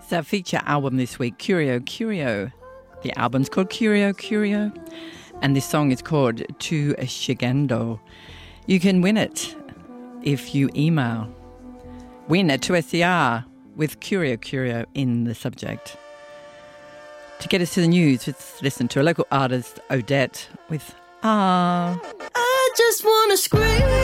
It's our feature album this week, Curio Curio. The album's called Curio Curio, and this song is called Tu Chegando. You can win it if you email win at 2SER with Curio Curio in the subject. To get us to the news, let's listen to a local artist, Odette, with Ah. I just wanna scream